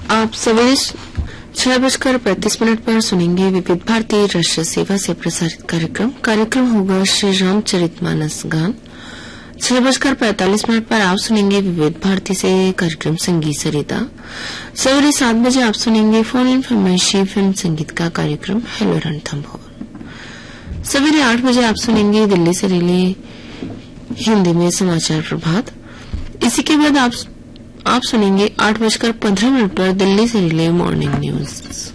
आप सवेरे 6:35 पर सुनेंगे विविध भारती राष्ट्रीय सेवा से प्रसारित कार्यक्रम होगा श्री रामचरितमानस गान। 6:45 पर आप सुनेंगे विविध भारती से कार्यक्रम संगीत सरिता। सवेरे 7 बजे आप सुनेंगे फोन इन फरमाइशी फिल्म संगीत का कार्यक्रम हेलो रणथंभौर। सवेरे 8 बजे आप सुनेंगे दिल्ली से रिले हिंदी में समाचार प्रभात। इसी के बाद आप सुनेंगे 8:15 पर दिल्ली से रिले मॉर्निंग न्यूज।